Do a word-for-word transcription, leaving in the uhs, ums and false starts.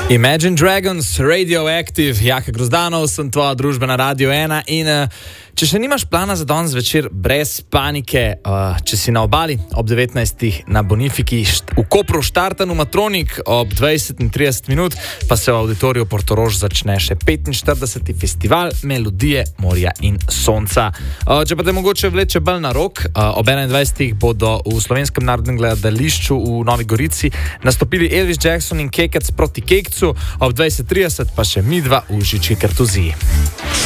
Imagine Dragons, Radioactive, Jaka Grozdanov, sem tvoja družba na Radio ena in uh, če še nimaš plana za danes večer, brez panike, uh, če si na obali ob devetnajstih na Bonifiki v Kopru štartan v Matronik ob dvajset in trideset minut, pa se v auditoriju Portorož začne še petinštirideseti festival Melodije, morja in sonca. Uh, če pa te mogoče vleče bolj na rok, uh, ob enaindvajsetih bodo v Slovenskem narodnem gledališču v Novi Gorici nastopili Elvis Jackson in Kekec proti Kekcu, ob dvajset trideset pa še midva v Žički kartuziji.